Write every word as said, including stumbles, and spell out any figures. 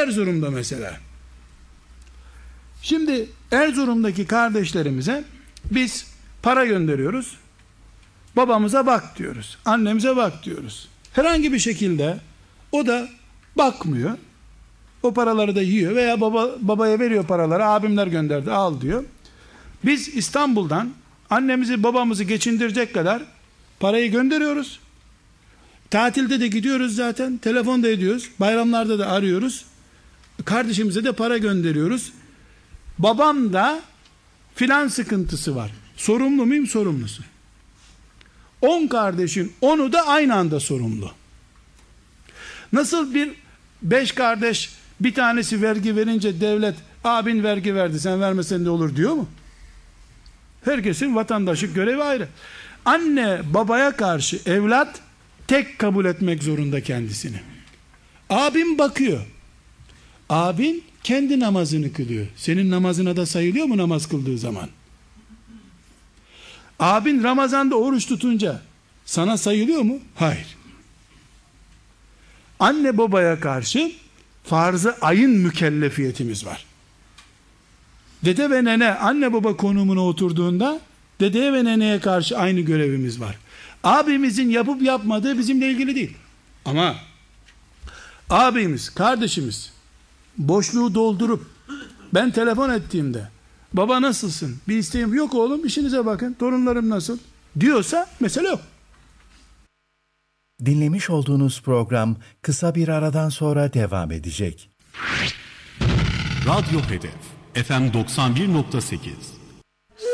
Erzurum'da mesela. Şimdi Erzurum'daki kardeşlerimize biz para gönderiyoruz. Babamıza bak diyoruz. Annemize bak diyoruz. Herhangi bir şekilde o da bakmıyor. O paraları da yiyor veya baba babaya veriyor paraları. Abimler gönderdi, al diyor. Biz İstanbul'dan annemizi babamızı geçindirecek kadar parayı gönderiyoruz. Tatilde de gidiyoruz zaten. Telefon da ediyoruz. Bayramlarda da arıyoruz. Kardeşimize de para gönderiyoruz. Babam da filan sıkıntısı var. Sorumlu muyum? Sorumlusu. On kardeşin onu da aynı anda sorumlu. Nasıl bir beş kardeş bir tanesi vergi verince devlet abin vergi verdi sen vermesen de olur diyor mu? Herkesin vatandaşlık görevi ayrı. Anne babaya karşı evlat tek kabul etmek zorunda kendisini. Abin bakıyor. Abin kendi namazını kılıyor. Senin namazına da sayılıyor mu namaz kıldığı zaman? Abin Ramazan'da oruç tutunca sana sayılıyor mu? Hayır. Anne babaya karşı farz-ı ayın mükellefiyetimiz var. Dede ve nene anne baba konumuna oturduğunda dedeye ve neneye karşı aynı görevimiz var. Abimizin yapıp yapmadığı bizimle ilgili değil. Ama abimiz, kardeşimiz boşluğu doldurup ben telefon ettiğimde baba nasılsın? Bir isteğim yok oğlum, işinize bakın. Torunlarım nasıl? Diyorsa mesele yok. Dinlemiş olduğunuz program kısa bir aradan sonra devam edecek. Radyo Hedef F M doksan bir nokta sekiz